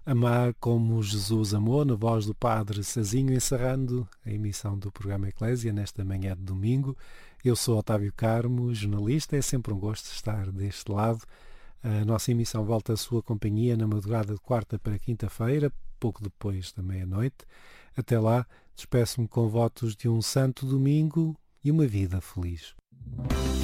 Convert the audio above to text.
Amar como Jesus amou, na voz do Padre Sazinho, encerrando a emissão do programa Eclésia nesta manhã de domingo. Eu sou Otávio Carmo, jornalista, é sempre um gosto estar deste lado. A nossa emissão volta à sua companhia na madrugada de quarta para quinta-feira, pouco depois da meia-noite. Até lá, despeço-me com votos de um santo domingo e uma vida feliz.